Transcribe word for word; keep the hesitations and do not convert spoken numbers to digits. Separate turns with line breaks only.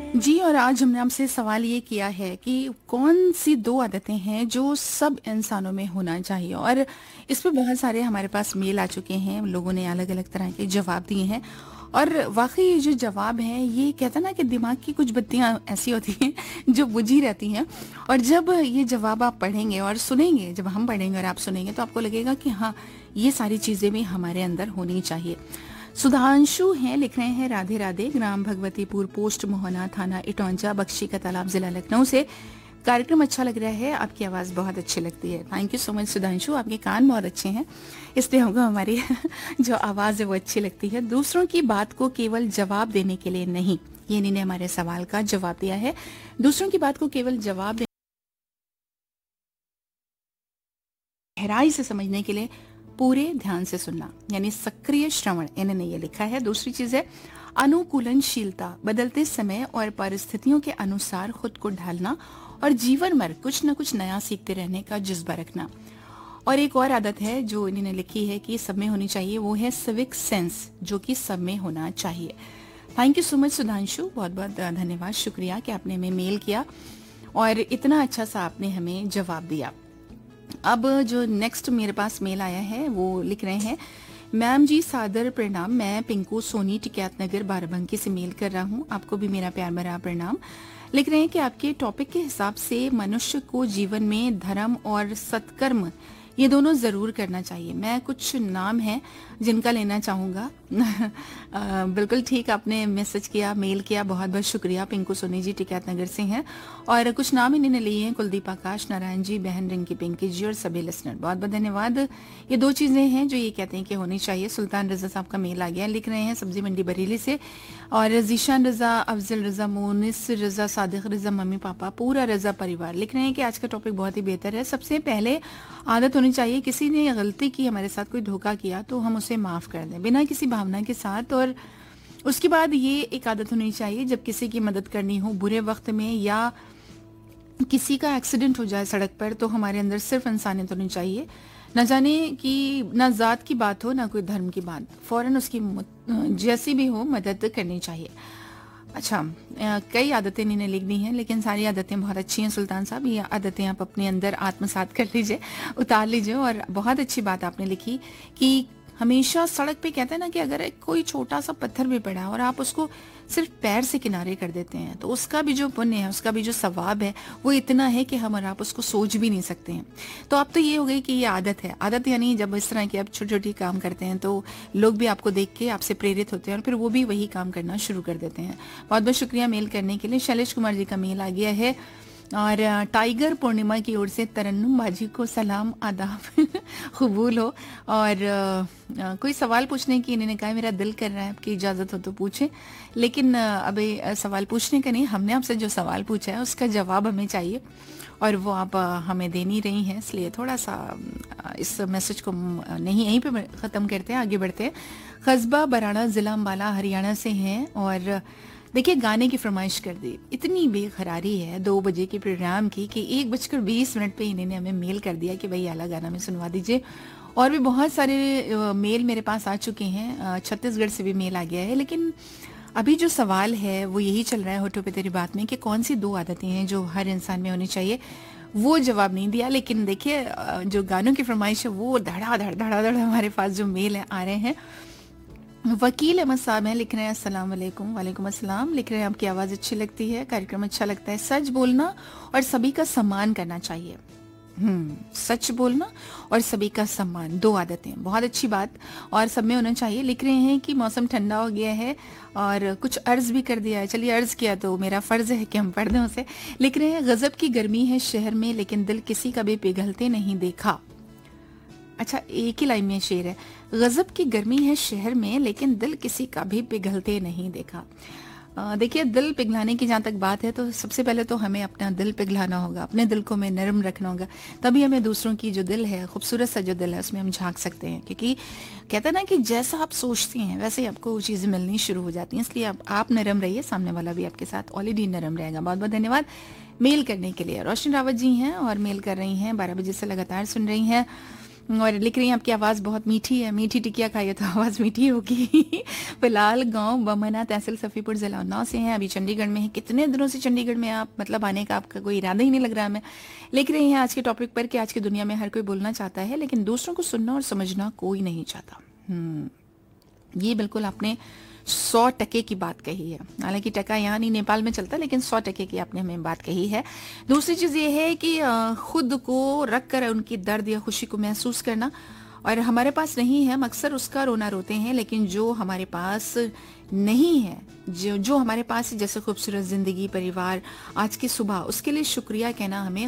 जी, और आज हमने आपसे सवाल ये किया है कि कौन सी दो आदतें हैं जो सब इंसानों में होना चाहिए, और इस पे बहुत सारे हमारे पास मेल आ चुके हैं। लोगों ने अलग अलग तरह के जवाब दिए हैं, और वाकई ये जो जवाब है, ये कहता ना कि दिमाग की कुछ बत्तियां ऐसी होती हैं जो बुझी रहती हैं। और जब ये जवाब आप पढ़ेंगे और सुनेंगे, जब हम पढ़ेंगे और आप सुनेंगे, तो आपको लगेगा कि हाँ, ये सारी चीजें भी हमारे अंदर होनी चाहिए। सुधांशु हैं, लिख रहे हैं राधे राधे, ग्राम भगवतीपुर, पोस्ट मोहना, थाना इटौंजा, बख्शी का तालाब, जिला लखनऊ से। कार्यक्रम अच्छा लग रहा है, आपकी आवाज़ बहुत अच्छी लगती है। Thank you so much Sudhanshu, आपके कान बहुत अच्छे हैं, इसलिए हमको हमारी जो आवाज़ है वो अच्छी लगती है। दूसरों की बात को केवल जवाब देने के लिए नहीं, ये इन्होंने हमारे सवाल का जवाब दिया है। दूसरों की बात को केवल जवाब देने, गहराई से समझने के लिए पूरे ध्यान से सुनना, यानी सक्रिय श्रवण, इन्होंने ये लिखा है। दूसरी चीज है अनुकूलनशीलता, बदलते समय और परिस्थितियों के अनुसार खुद को ढालना और जीवन भर कुछ न कुछ नया सीखते रहने का जज्बा रखना। और एक और आदत है जो इन्होंने लिखी है कि सब में होनी चाहिए, वो है सिविक सेंस, जो कि सब में होना चाहिए। Thank you so much Sudhanshu, बहुत बहुत धन्यवाद, शुक्रिया कि आपने हमें मेल किया और इतना अच्छा सा आपने हमें जवाब दिया। अब जो नेक्स्ट मेरे पास मेल आया है, वो लिख रहे हैं, मैम जी सादर प्रणाम, मैं पिंकू सोनी टिकैत नगर बाराबंकी से मेल कर रहा हूँ, आपको भी मेरा प्यार भरा प्रणाम। लिख रहे हैं कि आपके टॉपिक के हिसाब से मनुष्य को जीवन में धर्म और सत्कर्म ये दोनों जरूर करना चाहिए। मैं कुछ नाम हैं जिनका लेना चाहूँगा। बिल्कुल ठीक, आपने मैसेज किया, मेल किया, बहुत बहुत शुक्रिया। पिंकू सोनी जी टिकैत नगर से हैं, और कुछ नाम इन्होंने लिए हैं, कुलदीप आकाश, नारायण जी, बहन रिंकी पिंकी जी और सभी लिसनर, बहुत बहुत धन्यवाद। ये दो चीज़ें हैं जो ये कहते हैं कि होनी चाहिए। सुल्तान रजा साहब का मेल आ गया, लिख रहे हैं सब्जी मंडी बरेली से, और जीशान रजा, अफजल रजा, मोनिस रजा, सादिक रजा, मम्मी पापा, पूरा रजा परिवार लिख रहे हैं कि आज का टॉपिक बहुत ही बेहतर है। सबसे पहले आदत होनी चाहिए, किसी ने गलती की, हमारे साथ कोई धोखा किया, तो हम उसे माफ कर दें बिना किसी भावना के साथ। और उसके बाद ये एक आदत होनी चाहिए, जब किसी की मदद करनी हो बुरे वक्त में, या किसी का एक्सीडेंट हो जाए सड़क पर, तो हमारे अंदर सिर्फ इंसानियत होनी चाहिए। न जाने कि ना जात की बात हो, ना कोई धर्म की बात, फौरन उसकी जैसी भी हो मदद करनी चाहिए। अच्छा, कई आदतें इन्होंने लिख दी हैं, लेकिन सारी आदतें बहुत अच्छी हैं सुल्तान साहब। ये आदतें आप अपने अंदर आत्मसात कर लीजिए, उतार लीजिए। और बहुत अच्छी बात आपने लिखी कि हमेशा सड़क पे कहते हैं ना कि अगर कोई छोटा सा पत्थर भी पड़ा और आप उसको सिर्फ पैर से किनारे कर देते हैं, तो उसका भी जो पुण्य है, उसका भी जो सवाब है, वो इतना है कि हम और आप उसको सोच भी नहीं सकते हैं। तो अब तो ये हो गई कि ये आदत है। आदत यानी जब इस तरह की आप छोटी छोटी काम करते हैं, तो लोग भी आपको देख के आपसे प्रेरित होते हैं, और फिर वो भी वही काम करना शुरू कर देते हैं। बहुत बहुत शुक्रिया मेल करने के लिए। शैलेश कुमार जी का मेल आ गया है, और टाइगर पूर्णिमा की ओर से तरन्नुम बाजी को सलाम आदाब कबूल हो। और आ, कोई सवाल पूछने की इन्होंने कहा, मेरा दिल कर रहा है, आपकी इजाज़त हो तो पूछें, लेकिन अभी सवाल पूछने का नहीं, हमने आपसे जो सवाल पूछा है उसका जवाब हमें चाहिए, और वो आप हमें दे नहीं रही हैं, इसलिए थोड़ा सा इस मैसेज को नहीं यहीं पे ख़त्म करते हैं, आगे बढ़ते हैं। कस्बा बराड़ा, ज़िला अम्बाला, हरियाणा से हैं, और देखिए गाने की फरमाइश कर दी। इतनी बेकरारी है दो बजे के प्रोग्राम की कि एक बजकर बीस मिनट पे इन्होंने हमें मेल कर दिया कि भाई आला गाना में सुनवा दीजिए। और भी बहुत सारे मेल मेरे पास आ चुके हैं, छत्तीसगढ़ से भी मेल आ गया है, लेकिन अभी जो सवाल है वो यही चल रहा है होठों पे तेरी बात में कि कौन सी दो आदतें हैं जो हर इंसान में होनी चाहिए। वो जवाब नहीं दिया, लेकिन देखिए जो गानों की फरमाइश है वो धड़ाधड़ धड़ाधड़ हमारे पास जो मेल है आ रहे हैं। वकील अहमद साहब हैं, लिख रहे हैं अस्सलाम वालेकुम। वालेकुम अस्सलाम। लिख रहे हैं आपकी आवाज़ अच्छी लगती है, कार्यक्रम अच्छा लगता है, सच बोलना और सभी का सम्मान करना चाहिए। हम्म सच बोलना और सभी का सम्मान, दो आदतें, बहुत अच्छी बात, और सब में होना चाहिए। लिख रहे हैं कि मौसम ठंडा हो गया है, और कुछ अर्ज भी कर दिया है, चलिए अर्ज किया तो मेरा फर्ज है कि हम पढ़ दें उसे। लिख रहे हैं गजब की गर्मी है शहर में, लेकिन दिल किसी का भी पिघलते नहीं देखा। अच्छा, एक ही लाइन में शेर है, गजब की गर्मी है शहर में, लेकिन दिल किसी का भी पिघलते नहीं देखा। देखिए, दिल पिघलाने की जहाँ तक बात है, तो सबसे पहले तो हमें अपना दिल पिघलाना होगा, अपने दिल को हमें नरम रखना होगा, तभी हमें दूसरों की जो दिल है, खूबसूरत सा जो दिल है, उसमें हम झांक सकते हैं। क्योंकि कहते हैं ना कि जैसा आप सोचते हैं वैसे ही आपको चीज़ें मिलनी शुरू हो जाती हैं। इसलिए आप, आप नरम रहिए, सामने वाला भी आपके साथ ऑलरेडी नरम रहेगा। बहुत बहुत धन्यवाद मेल करने के लिए। रोशनी रावत जी हैं और मेल कर रही हैं, बारह बजे से लगातार सुन रही हैं। और लिख रही हैं आपकी आवाज़ बहुत मीठी है, मीठी टिकिया खाइए तो आवाज़ मीठी होगी। फिलहाल गांव बमना तहसील सफ़ीपुर जिला उन्नाव से हैं, अभी चंडीगढ़ में हैं। कितने दिनों से चंडीगढ़ में आप, मतलब आने का आपका कोई इरादा ही नहीं लग रहा हमें। लिख रही हैं आज के टॉपिक पर कि आज की दुनिया में हर कोई बोलना चाहता है लेकिन दूसरों को सुनना और समझना कोई नहीं चाहता। हम्म, ये बिल्कुल आपने सौ टके की बात कही है। हालांकि टका यहाँ नहीं नेपाल में चलता, लेकिन सौ टके की आपने हमें बात कही है। दूसरी चीज़ ये है कि अ, खुद को रख कर उनकी दर्द या खुशी को महसूस करना, और हमारे पास नहीं है हम अक्सर उसका रोना रोते हैं, लेकिन जो हमारे पास नहीं है, जो जो हमारे पास है, जैसे खूबसूरत जिंदगी, परिवार, आज की सुबह, उसके लिए शुक्रिया कहना हमें